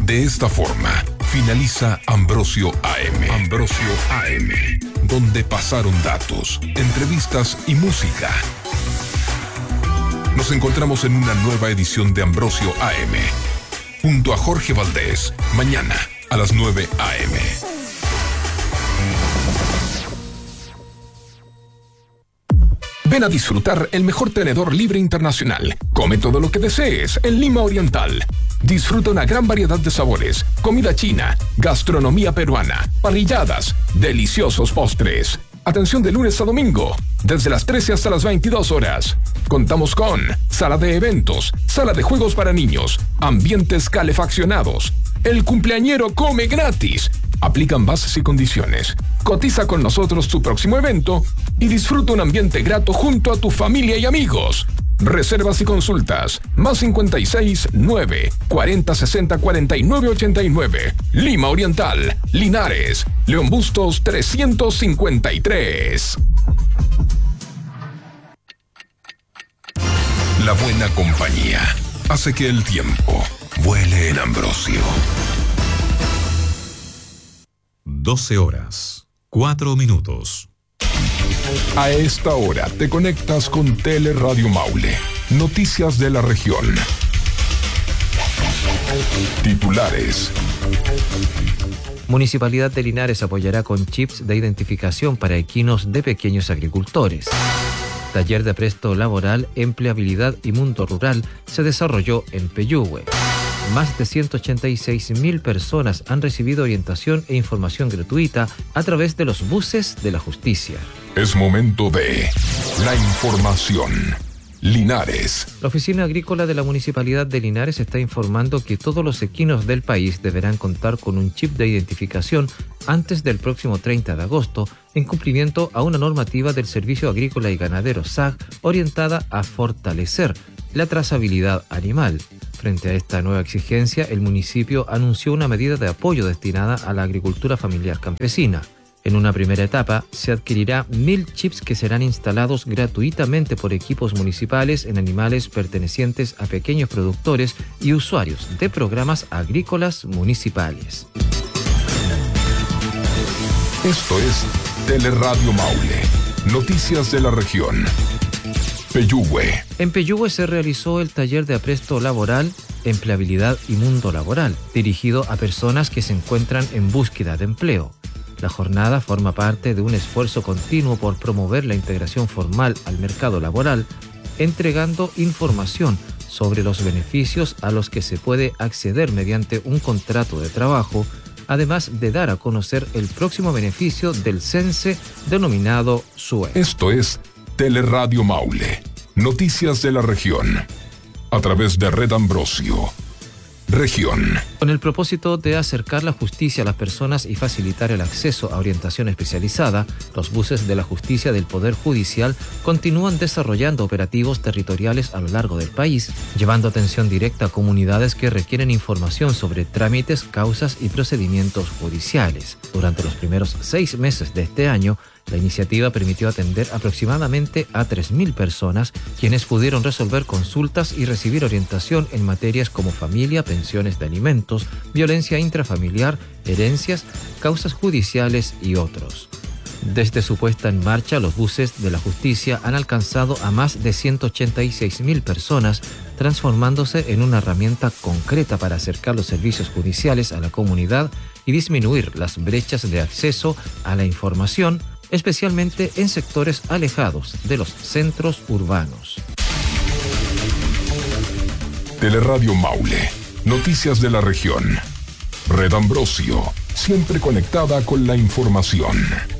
De esta forma, finaliza Ambrosio AM. Ambrosio AM, donde pasaron datos, entrevistas y música. Nos encontramos en una nueva edición de Ambrosio AM, junto a Jorge Valdés, mañana a las 9 a.m. Ven a disfrutar el mejor tenedor libre internacional. Come todo lo que desees en Lima Oriental. Disfruta una gran variedad de sabores, comida china, gastronomía peruana, parrilladas, deliciosos postres. Atención de lunes a domingo, desde las 13 hasta las 22 horas. Contamos con sala de eventos, sala de juegos para niños, ambientes calefaccionados. El cumpleañero come gratis. Aplican bases y condiciones. Cotiza con nosotros tu próximo evento y disfruta un ambiente grato junto a tu familia y amigos. Reservas y consultas. Más 56 9 40 60 49 89. Lima Oriental, Linares, León Bustos 353. La buena compañía hace que el tiempo vuele en Ambrosio. 12 horas, 4 minutos. A esta hora te conectas con Teleradio Maule. Noticias de la región. Titulares. Municipalidad de Linares apoyará con chips de identificación para equinos de pequeños agricultores. Taller de apresto laboral, empleabilidad y mundo rural se desarrolló en Peyúgue. Más de 186.000 personas han recibido orientación e información gratuita a través de los buses de la justicia. Es momento de la información. Linares. La Oficina Agrícola de la Municipalidad de Linares está informando que todos los equinos del país deberán contar con un chip de identificación antes del próximo 30 de agosto, en cumplimiento a una normativa del Servicio Agrícola y Ganadero SAG orientada a fortalecer la trazabilidad animal. Frente a esta nueva exigencia, el municipio anunció una medida de apoyo destinada a la agricultura familiar campesina. En una primera etapa, se adquirirá 1.000 chips que serán instalados gratuitamente por equipos municipales en animales pertenecientes a pequeños productores y usuarios de programas agrícolas municipales. Esto es Teleradio Maule. Noticias de la región. Peyúgue. En Peyúgue se realizó el taller de apresto laboral, empleabilidad y mundo laboral, dirigido a personas que se encuentran en búsqueda de empleo. La jornada forma parte de un esfuerzo continuo por promover la integración formal al mercado laboral, entregando información sobre los beneficios a los que se puede acceder mediante un contrato de trabajo, además de dar a conocer el próximo beneficio del CENSE denominado SUE. Esto es Teleradio Maule. Noticias de la región. A través de Red Ambrosio. Región. Con el propósito de acercar la justicia a las personas y facilitar el acceso a orientación especializada, los buses de la justicia del Poder Judicial continúan desarrollando operativos territoriales a lo largo del país, llevando atención directa a comunidades que requieren información sobre trámites, causas y procedimientos judiciales. Durante los primeros 6 meses de este año, la iniciativa permitió atender aproximadamente a 3.000 personas, quienes pudieron resolver consultas y recibir orientación en materias como familia, pensiones de alimentos, violencia intrafamiliar, herencias, causas judiciales y otros. Desde su puesta en marcha, los buses de la justicia han alcanzado a más de 186.000 personas, transformándose en una herramienta concreta para acercar los servicios judiciales a la comunidad y disminuir las brechas de acceso a la información, especialmente en sectores alejados de los centros urbanos. Teleradio Maule. Noticias de la región. Red Ambrosio. Siempre conectada con la información.